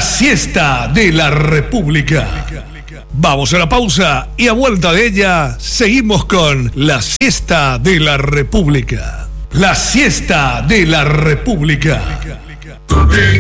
siesta de la República. Vamos a la pausa y a vuelta de ella seguimos con la siesta de la República. La siesta de la República.